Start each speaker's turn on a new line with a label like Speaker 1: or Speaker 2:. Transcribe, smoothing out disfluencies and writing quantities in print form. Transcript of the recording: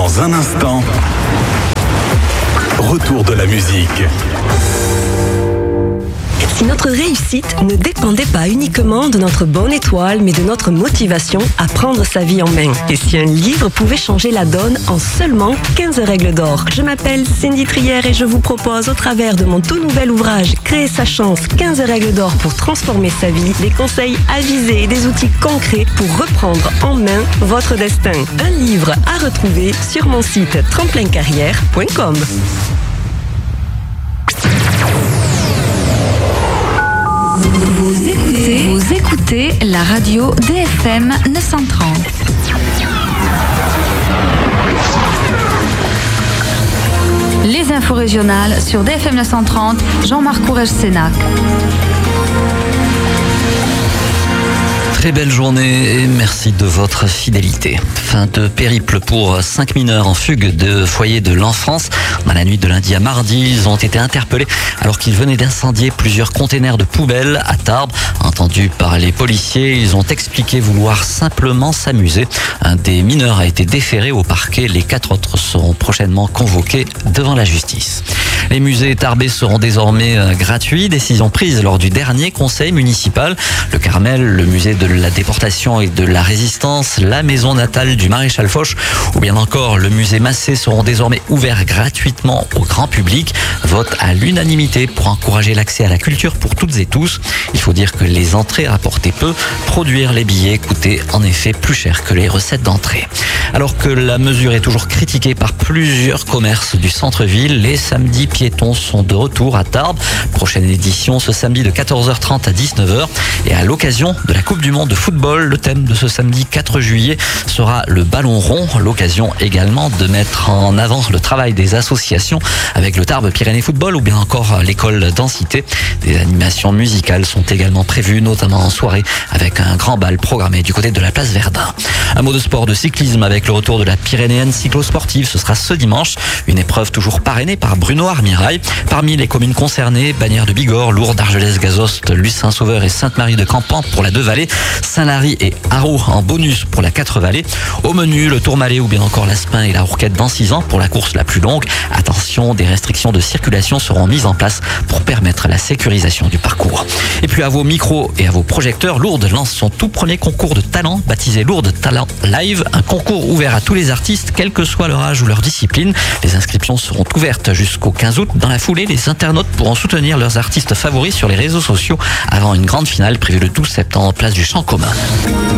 Speaker 1: Dans un instant, retour de la musique.
Speaker 2: Si notre réussite ne dépendait pas uniquement de notre bonne étoile, mais de notre motivation à prendre sa vie en main. Et si un livre pouvait changer la donne en seulement 15 règles d'or. Je m'appelle Cindy Trier et je vous propose au travers de mon tout nouvel ouvrage Créer sa chance, 15 règles d'or pour transformer sa vie, des conseils avisés et des outils concrets pour reprendre en main votre destin. Un livre à retrouver sur mon site tremplincarrière.com.
Speaker 3: Vous écoutez la radio DFM 930. Les infos régionales sur DFM 930, Jean-Marc Courrèges-Sénac.
Speaker 4: Très belle journée et merci de votre fidélité. Fin de périple pour 5 mineurs en fugue de foyer de l'enfance. Dans la nuit de lundi à mardi, ils ont été interpellés alors qu'ils venaient d'incendier plusieurs containers de poubelles à Tarbes. Entendus par les policiers, ils ont expliqué vouloir simplement s'amuser. Un des mineurs a été déféré au parquet. Les 4 autres seront prochainement convoqués devant la justice. Les musées tarbais seront désormais gratuits. Décision prise lors du dernier conseil municipal. Le Carmel, le musée de la déportation et de la résistance, la maison natale du maréchal Foch ou bien encore le musée Massé seront désormais ouverts gratuitement au grand public. Vote à l'unanimité pour encourager l'accès à la culture pour toutes et tous. Il faut dire que les entrées rapportaient peu. Produire les billets coûtait en effet plus cher que les recettes d'entrée. Alors que la mesure est toujours critiquée par plusieurs commerces du centre-ville, les samedis piétons sont de retour à Tarbes. Prochaine édition ce samedi de 14h30 à 19h. Et à l'occasion de la Coupe du Monde de football, le thème de ce samedi 4 juillet sera le ballon rond. L'occasion également de mettre en avant le travail des associations avec le Tarbes Pyrénées Football ou bien encore l'école Densité. Des animations musicales sont également prévues, notamment en soirée avec un grand bal programmé du côté de la place Verdun. Un mot de sport de cyclisme avec le retour de la Pyrénéenne cyclosportive. Ce sera ce dimanche. Une épreuve toujours parrainée par Bruno Armirail. Parmi les communes concernées, Bagnères de Bigorre, Lourdes, Argelès, Gazost, Luce-Saint-Sauveur et Sainte-Marie de Campan pour la 2 Vallées, Saint-Lary et Haro en bonus pour la 4 Vallées. Au menu, le Tourmalet ou bien encore l'Aspin et la Rourquette dans 6 ans pour la course la plus longue. Attention, des restrictions de circulation seront mises en place pour permettre la sécurisation du parcours. Et puis à vos micros et à vos projecteurs, Lourdes lance son tout premier concours de talent baptisé Lourdes Talent Live. Un concours ouvert à tous les artistes, quel que soit leur âge ou leur discipline. Les inscriptions seront ouvertes jusqu'au 15 août. Dans la foulée, les internautes pourront soutenir leurs artistes favoris sur les réseaux sociaux avant une grande finale prévue le 12 septembre, place du Champ commun.